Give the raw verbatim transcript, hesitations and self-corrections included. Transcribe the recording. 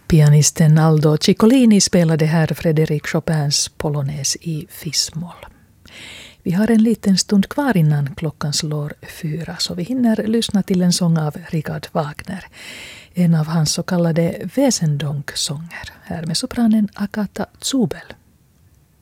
Pianisten Aldo Ciccolini spelade här Frédéric Chopins Polonaise i fis-moll. Vi har en liten stund kvar innan klockan slår fyra, så vi hinner lyssna till en sång av Richard Wagner. En av hans så kallade Wesendonck-sånger. Här med sopranen Agata Zubel.